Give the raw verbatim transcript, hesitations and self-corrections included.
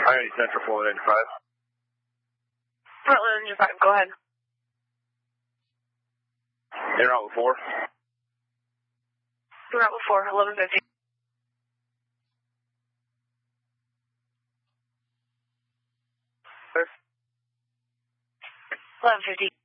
I Central four ninety-five. Portland Ninja five, go ahead. In route four. Route four, eleven fifty. eleven fifty.